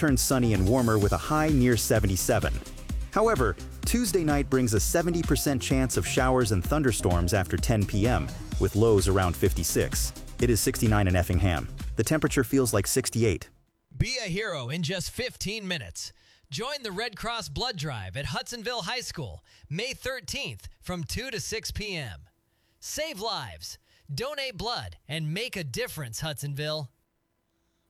turn sunny and warmer with a high near 77. However, Tuesday night brings a 70% chance of showers and thunderstorms after 10 p.m., with lows around 56. It is 69 in Effingham. The temperature feels like 68. Be a hero in just 15 minutes. Join the Red Cross Blood Drive at Hudsonville High School, May 13th from 2 to 6 p.m. Save lives, donate blood, and make a difference, Hudsonville.